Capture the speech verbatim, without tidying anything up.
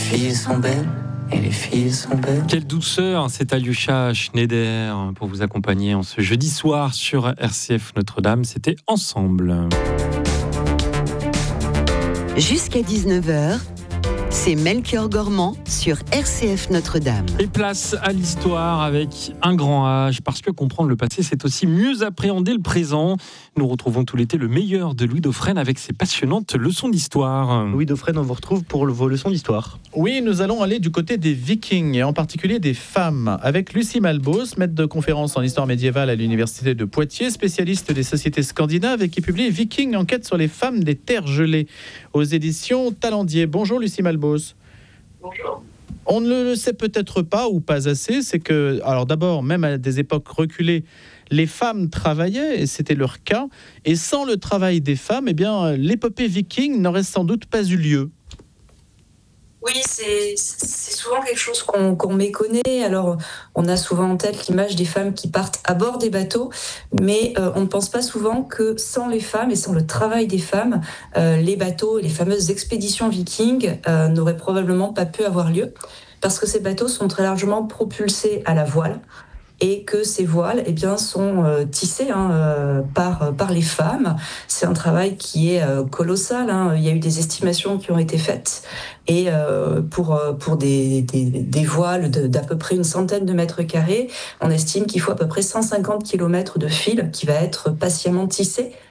filles sont belles. Et les filles sont belles. Quelle douceur, c'est Alyosha Schneider pour vous accompagner en ce jeudi soir sur R C F Notre-Dame. C'était Ensemble. Jusqu'à dix-neuf heures, c'est Melchior Gormand sur R C F Notre-Dame. Et place à l'histoire avec un grand H, parce que comprendre le passé, c'est aussi mieux appréhender le présent. Nous retrouvons tout l'été le meilleur de Louis Dauphren avec ses passionnantes leçons d'histoire. Louis Dauphren, on vous retrouve pour vos leçons d'histoire. Oui, nous allons aller du côté des Vikings, et en particulier des femmes, avec Lucie Malbos, maître de conférence en histoire médiévale à l'université de Poitiers, spécialiste des sociétés scandinaves et qui publie Vikings, enquête sur les femmes des terres gelées, aux éditions Talendier. Bonjour Lucie Malbos. Bonjour. On ne le sait peut-être pas ou pas assez, c'est que, alors d'abord, même à des époques reculées, les femmes travaillaient, et c'était leur cas, et sans le travail des femmes, eh bien, l'épopée viking n'aurait sans doute pas eu lieu. Oui, c'est, c'est souvent quelque chose qu'on, qu'on méconnaît. Alors, on a souvent en tête l'image des femmes qui partent à bord des bateaux, mais euh, on ne pense pas souvent que sans les femmes et sans le travail des femmes, euh, les bateaux, les fameuses expéditions vikings euh, n'auraient probablement pas pu avoir lieu, parce que ces bateaux sont très largement propulsés à la voile, et que ces voiles eh bien, sont euh, tissées hein, euh, par, par les femmes. C'est un travail qui est euh, colossal. Hein. Il y a eu des estimations qui ont été faites. Et euh, pour, pour des, des, des voiles de, d'à peu près une centaine de mètres carrés, on estime qu'il faut à peu près cent cinquante kilomètres de fil qui va être patiemment tissé